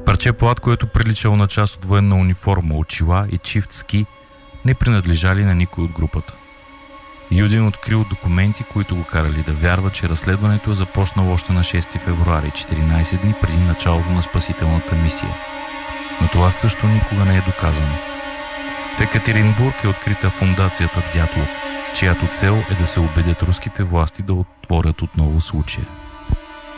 Парче плат, което приличало на част от военна униформа, очила и чифт ски, не принадлежали на никой от групата. Юдин открил документи, които го карали да вярва, че разследването е започнало още на 6 февруари, 14 дни преди началото на спасителната мисия. Но това също никога не е доказано. В Екатеринбург е открита фондацията Дятлов, чиято цел е да се убедят руските власти да отворят отново случая.